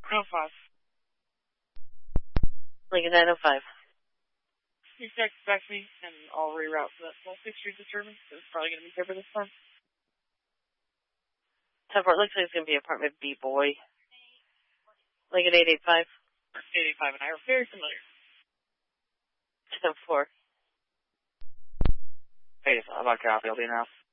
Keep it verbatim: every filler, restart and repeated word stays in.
nine oh five. Lincoln nine oh five. You text back to me, and I'll reroute for that small fixture disturbance. It's probably going to be covered this time. ten four, looks like it's going to be apartment B, boy. Lincoln eight eight five. eight eight five and I are very familiar. ten four. Hey, I'm on copy. I'll be now.